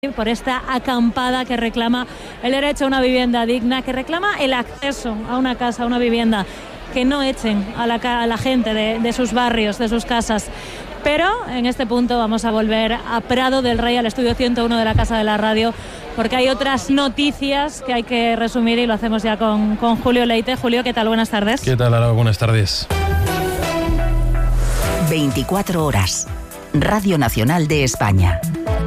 por esta acampada que reclama el derecho a una vivienda digna, que reclama el acceso a una casa, a una vivienda, que no echen a la gente de sus barrios, de sus casas. Pero en este punto vamos a volver a Prado del Rey, al estudio 101 de la Casa de la Radio, porque hay otras noticias que hay que resumir y lo hacemos ya con Julio Leite. Julio, ¿qué tal? Buenas tardes. ¿Qué tal, Lara? Buenas tardes. 24 horas. Radio Nacional de España.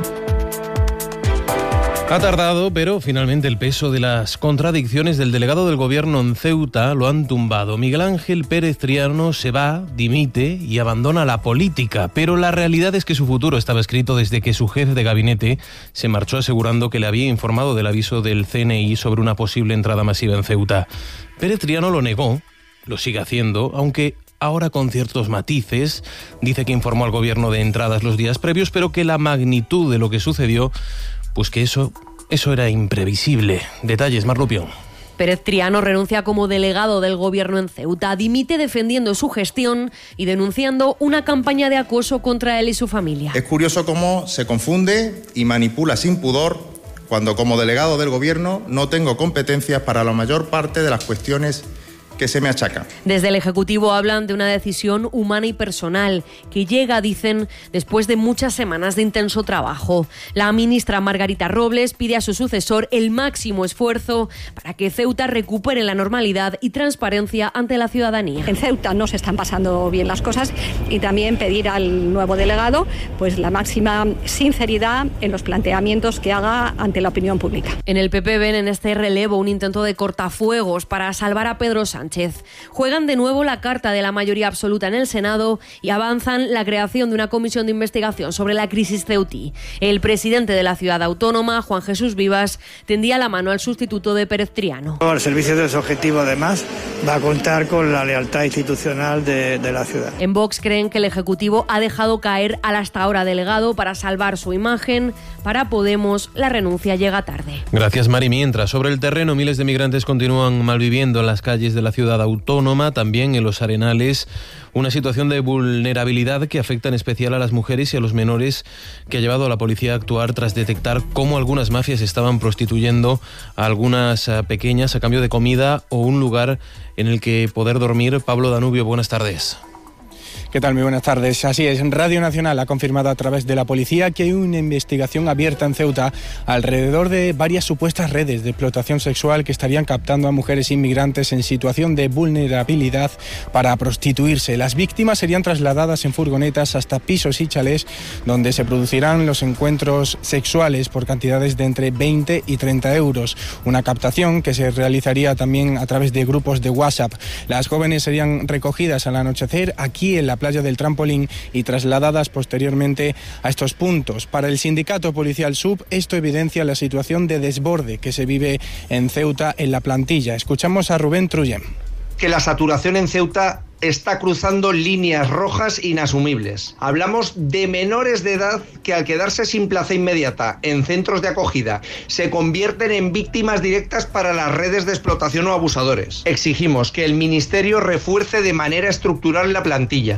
Ha tardado, pero finalmente el peso de las contradicciones del delegado del gobierno en Ceuta lo han tumbado. Miguel Ángel Pérez Triano se va, dimite y abandona la política, pero la realidad es que su futuro estaba escrito desde que su jefe de gabinete se marchó asegurando que le había informado del aviso del CNI sobre una posible entrada masiva en Ceuta. Pérez Triano lo negó, lo sigue haciendo, aunque ahora con ciertos matices. Dice que informó al gobierno de entradas los días previos, pero que la magnitud de lo que sucedió, pues que eso era imprevisible. Detalles, Mar Lupión. Pérez Triano renuncia como delegado del gobierno en Ceuta, dimite defendiendo su gestión y denunciando una campaña de acoso contra él y su familia. Es curioso cómo se confunde y manipula sin pudor cuando como delegado del gobierno no tengo competencias para la mayor parte de las cuestiones que se me achaca. Desde el Ejecutivo hablan de una decisión humana y personal que llega, dicen, después de muchas semanas de intenso trabajo. La ministra Margarita Robles pide a su sucesor el máximo esfuerzo para que Ceuta recupere la normalidad y transparencia ante la ciudadanía. En Ceuta no se están pasando bien las cosas y también pedir al nuevo delegado pues la máxima sinceridad en los planteamientos que haga ante la opinión pública. En el PP ven en este relevo un intento de cortafuegos para salvar a Pedro Sánchez. Juegan de nuevo la carta de la mayoría absoluta en el Senado y avanzan la creación de una comisión de investigación sobre la crisis ceutí. El presidente de la ciudad autónoma, Juan Jesús Vivas, tendía la mano al sustituto de Pérez Triano. El servicio de ese objetivo, además, va a contar con la lealtad institucional de la ciudad. En Vox creen que el Ejecutivo ha dejado caer al hasta ahora delegado para salvar su imagen. Para Podemos, la renuncia llega tarde. Gracias, Mari. Mientras, sobre el terreno, miles de migrantes continúan malviviendo en las calles de la ciudad autónoma, también en los Arenales, una situación de vulnerabilidad que afecta en especial a las mujeres y a los menores, que ha llevado a la policía a actuar tras detectar cómo algunas mafias estaban prostituyendo a algunas pequeñas a cambio de comida o un lugar en el que poder dormir. Pablo Danubio, buenas tardes. ¿Qué tal? Muy buenas tardes. Así es, Radio Nacional ha confirmado a través de la policía que hay una investigación abierta en Ceuta alrededor de varias supuestas redes de explotación sexual que estarían captando a mujeres inmigrantes en situación de vulnerabilidad para prostituirse. Las víctimas serían trasladadas en furgonetas hasta pisos y chalés donde se producirán los encuentros sexuales por cantidades de entre 20 y 30 euros. Una captación que se realizaría también a través de grupos de WhatsApp. Las jóvenes serían recogidas al anochecer aquí en la playa del Trampolín y trasladadas posteriormente a estos puntos. Para el sindicato policial SUB, esto evidencia la situación de desborde que se vive en Ceuta en la plantilla. Escuchamos a Rubén Trullén. Que la saturación en Ceuta está cruzando líneas rojas inasumibles. Hablamos de menores de edad que al quedarse sin plaza inmediata en centros de acogida se convierten en víctimas directas para las redes de explotación o abusadores. Exigimos que el Ministerio refuerce de manera estructural la plantilla.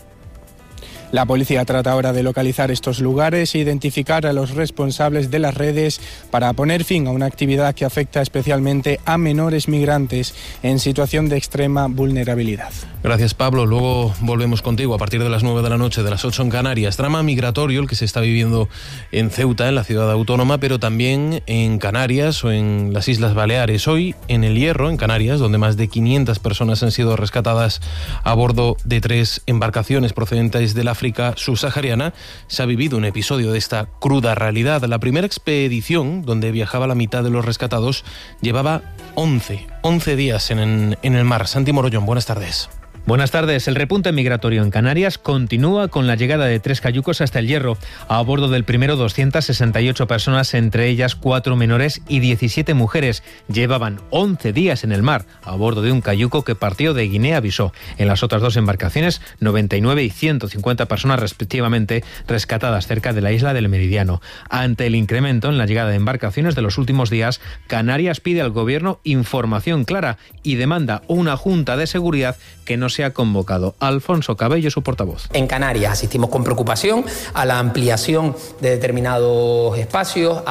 La policía trata ahora de localizar estos lugares e identificar a los responsables de las redes para poner fin a una actividad que afecta especialmente a menores migrantes en situación de extrema vulnerabilidad. Gracias, Pablo. Luego volvemos contigo a partir de las 9 de la noche, de las 8 en Canarias. Drama migratorio el que se está viviendo en Ceuta, en la ciudad autónoma, pero también en Canarias o en las Islas Baleares. Hoy en El Hierro, en Canarias, donde más de 500 personas han sido rescatadas a bordo de 3 embarcaciones procedentes del África subsahariana, se ha vivido un episodio de esta cruda realidad. La primera expedición, donde viajaba la mitad de los rescatados, llevaba 11 días en el mar. Santi Morollón, buenas tardes. Buenas tardes. El repunte migratorio en Canarias continúa con la llegada de 3 cayucos hasta El Hierro. A bordo del primero 268 personas, entre ellas 4 menores y 17 mujeres. Llevaban 11 días en el mar a bordo de un cayuco que partió de Guinea-Bissau. En las otras 2 embarcaciones, 99 y 150 personas respectivamente rescatadas cerca de la isla del Meridiano. Ante el incremento en la llegada de embarcaciones de los últimos días, Canarias pide al gobierno información clara y demanda una junta de seguridad que no se ha convocado. Alfonso Cabello, su portavoz. En Canarias asistimos con preocupación a la ampliación de determinados espacios,